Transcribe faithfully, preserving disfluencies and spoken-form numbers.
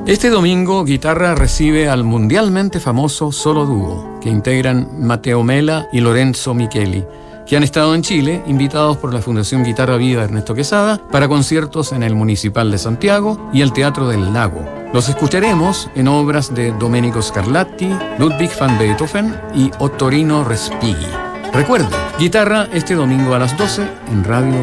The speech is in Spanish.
Este domingo, Guitarra recibe al mundialmente famoso Solo Dúo, que integran Matteo Mela y Lorenzo Micheli, que han estado en Chile, invitados por la Fundación Guitarra Viva Ernesto Quesada, para conciertos en el Municipal de Santiago y el Teatro del Lago. Los escucharemos en obras de Domenico Scarlatti, Ludwig van Beethoven y Ottorino Respighi. Recuerde, Guitarra este domingo a las doce en Radio